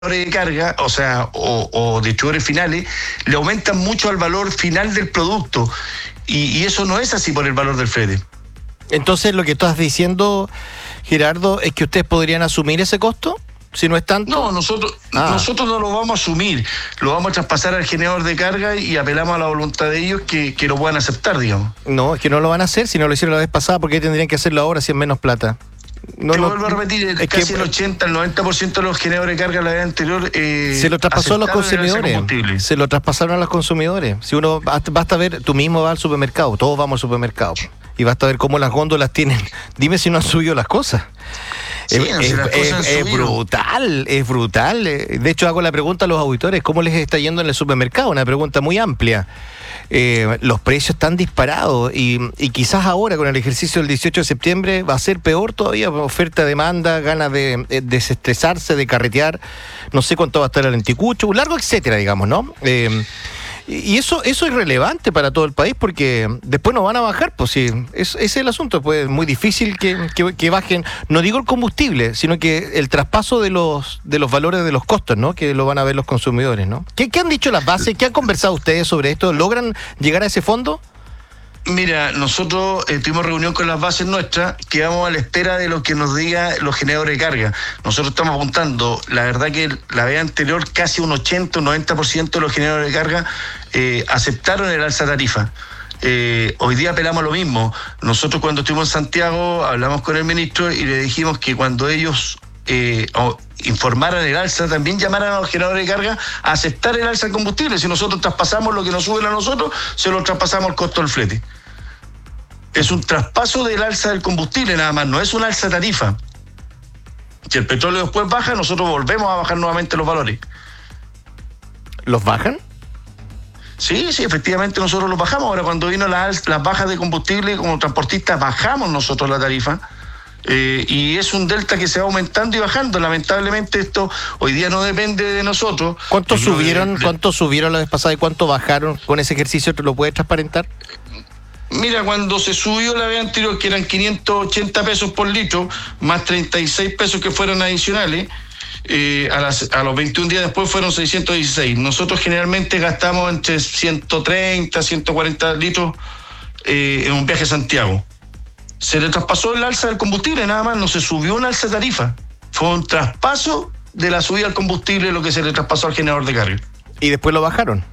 de carga, o sea, o distribuidores finales, le aumentan mucho al valor final del producto. Y eso no es así por el valor del flete. Entonces, lo que estás diciendo, Gerardo, es que ustedes podrían asumir ese costo, si no es tanto. No, nosotros no lo vamos a asumir, lo vamos a traspasar al generador de carga y apelamos a la voluntad de ellos que lo puedan aceptar, digamos. No, es que no lo van a hacer, si no lo hicieron la vez pasada, ¿por qué tendrían que hacerlo ahora si es menos plata? Te vuelvo a repetir, casi el 80, el 90% de los generadores de carga la vez anterior se lo traspasó a los consumidores. Se lo traspasaron a los consumidores. Si uno basta ver, tú mismo vas al supermercado, todos vamos al supermercado, y basta ver cómo las góndolas tienen. Dime si no han subido las cosas. Sí, es brutal, es brutal. De hecho, hago la pregunta a los auditores, ¿cómo les está yendo en el supermercado? Una pregunta muy amplia. Los precios están disparados y quizás ahora con el ejercicio del 18 de septiembre va a ser peor todavía, oferta, demanda, ganas de desestresarse, de carretear, no sé cuánto va a estar el anticucho, un largo etcétera, digamos, ¿no? Y eso es relevante para todo el país porque después no van a bajar, pues sí, ese es el asunto, pues es muy difícil que bajen, no digo el combustible, sino que el traspaso de los valores de los costos, ¿no? Que lo van a ver los consumidores, ¿no? ¿Qué han dicho las bases? ¿Qué han conversado ustedes sobre esto? ¿Logran llegar a ese fondo? Mira, nosotros tuvimos reunión con las bases nuestras, quedamos a la espera de lo que nos diga los generadores de carga. Nosotros estamos apuntando, la verdad que la vez anterior casi un 80, un 90% de los generadores de carga aceptaron el alza tarifa. Hoy día apelamos a lo mismo. Nosotros cuando estuvimos en Santiago hablamos con el ministro y le dijimos que cuando ellos informaran el alza, también llamaran a los generadores de carga a aceptar el alza del combustible. Si nosotros traspasamos lo que nos suben a nosotros, se lo traspasamos al costo del flete. Es un traspaso del alza del combustible nada más, no es un alza tarifa. Si el petróleo después baja, nosotros volvemos a bajar nuevamente los valores. ¿Los bajan? Sí, efectivamente nosotros los bajamos. Ahora cuando vino las bajas de combustible, como transportistas bajamos nosotros la tarifa. Y es un delta que se va aumentando y bajando. Lamentablemente esto hoy día no depende de nosotros. ¿Cuánto subieron la vez pasada y cuánto bajaron con ese ejercicio? ¿Te lo puedes transparentar? Mira, cuando se subió la vez anterior, que eran 580 pesos por litro, más 36 pesos que fueron adicionales, a los 21 días después fueron 616. Nosotros generalmente gastamos entre 130, 140 litros en un viaje a Santiago. Se le traspasó el alza del combustible, nada más, no se subió un alza de tarifa. Fue un traspaso de la subida al combustible lo que se le traspasó al generador de carga. ¿Y después lo bajaron?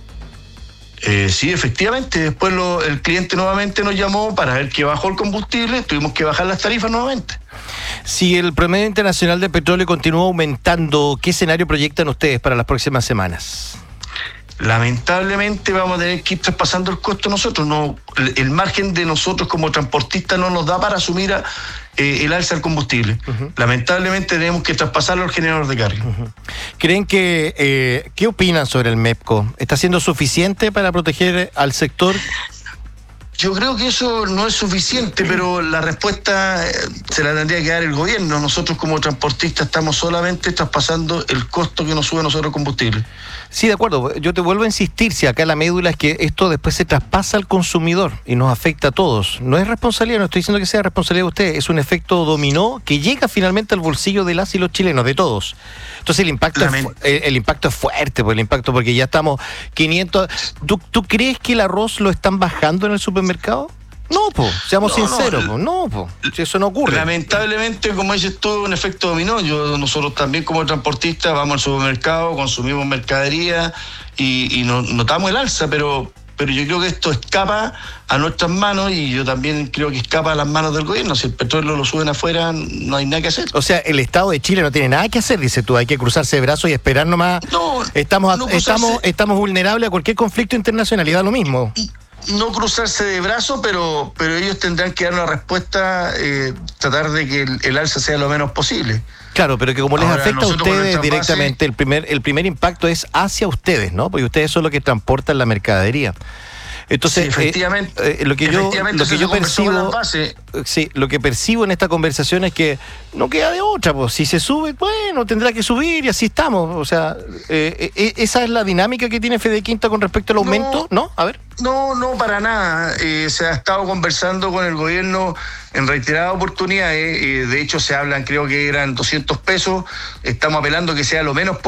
Sí, efectivamente. Después el cliente nuevamente nos llamó para ver que bajó el combustible, tuvimos que bajar las tarifas nuevamente. Si el promedio internacional de petróleo continúa aumentando, ¿qué escenario proyectan ustedes para las próximas semanas? Lamentablemente vamos a tener que ir traspasando el costo nosotros. No, el margen de nosotros como transportistas no nos da para asumir el alza del combustible. Uh-huh. Lamentablemente tenemos que traspasarlo al generador de carga. Uh-huh. ¿Creen que qué opinan sobre el MEPCO? ¿Está siendo suficiente para proteger al sector? Yo creo que eso no es suficiente, pero la respuesta se la tendría que dar el gobierno. Nosotros como transportistas estamos solamente traspasando el costo que nos sube a nosotros el combustible. Sí, de acuerdo. Yo te vuelvo a insistir, si acá la médula es que esto después se traspasa al consumidor y nos afecta a todos. No es responsabilidad, no estoy diciendo que sea responsabilidad de ustedes, es un efecto dominó que llega finalmente al bolsillo de las y los chilenos, de todos. Entonces el impacto es fuerte, pues el impacto, porque ya estamos 500... ¿Tú crees que el arroz lo están bajando en el supermercado? No, seamos sinceros, si eso no ocurre. Lamentablemente, como dices tú, un efecto dominó. Nosotros también como transportistas vamos al supermercado, consumimos mercadería y notamos el alza, pero yo creo que esto escapa a nuestras manos y yo también creo que escapa a las manos del gobierno. Si el petróleo lo suben afuera, no hay nada que hacer. O sea, el Estado de Chile no tiene nada que hacer, dices tú, hay que cruzarse de brazos y esperar nomás. Estamos vulnerables a cualquier conflicto internacional y da lo mismo. No cruzarse de brazos, pero ellos tendrán que dar una respuesta, tratar de que el alza sea lo menos posible. Claro, pero que como les afecta a ustedes directamente, el primer impacto es hacia ustedes, ¿no? Porque ustedes son los que transportan la mercadería. Entonces, sí, efectivamente, lo que yo percibo, lo que percibo en esta conversación es que no queda de otra, pues si se sube, bueno, tendrá que subir y así estamos. O sea, esa es la dinámica que tiene Fede Quinta con respecto al aumento, ¿no? A ver. No, para nada. Se ha estado conversando con el gobierno en reiteradas oportunidades. De hecho, se hablan, creo que eran 200 pesos. Estamos apelando que sea lo menos